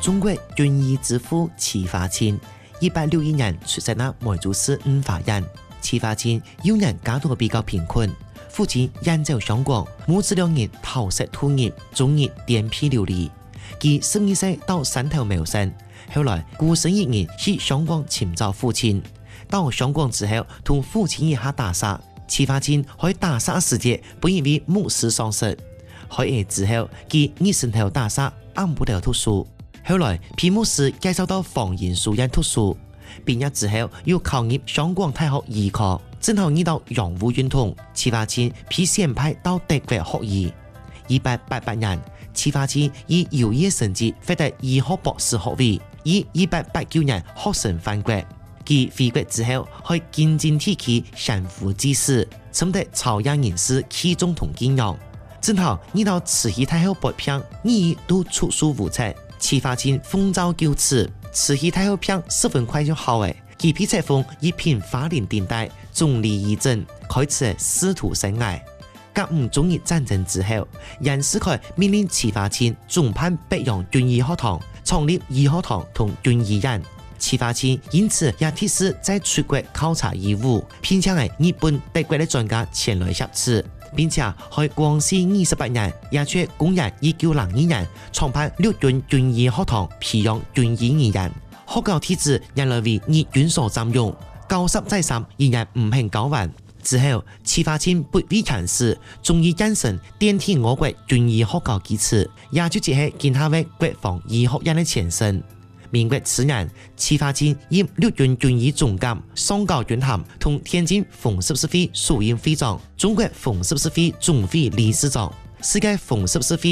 中国军医之父齐发清，1861年出生喺梅州市五华人。齐发清幼年家境比较贫困，父亲远走相广，母子2人投身土业，终日颠沛流离。佢12歲到汕頭謀生，後來孤身一人去香港尋找父親。到香港之後，同父親一下打殺。齊發清喺打殺時節，本以為牧師喪失。開業之後，佢熱身頭打殺，按不了讀書。後來被牧師介紹到防研書院讀書。畢業之後，又考入香港大學醫科，正好遇到洋務運動，齊發清被選派到德國學醫。1888年，齊發清以優異成績獲得醫學博士學位，以1889年學成返國。佢回國之後，喺京津地區相夫濟世，尋得朝野人士器重同敬仰。正好遇到慈禧太后被騙，二都出書無策，齊發清奉詔就辭。慈禧太后騙10分快就好誒，佢被冊封一品花翎頂戴，總理義正，開始仕途生涯。甲午中日戰爭之後，袁世凱命令齊發清重辦北洋軍醫學堂，創立醫學堂同軍醫院。齊發清因此也提示在出國考察義務，並且係日本、德國的專家前來協助，並且喺光緒28年，也在公元1902年創辦陸軍軍醫學堂，培養軍醫人員。學校體制仍然為日軍所佔用，90再3仍然唔肯搞完。之後，齊發清不畏強勢，終於建成奠定我國軍醫學校基礎，也就即係今下嘅國防醫學院的前身。民國次年，齊發清任陸軍軍醫總監、上校軍銜同天津風濕師會屬任會長、中國風濕師會總會理事長、世界風濕師會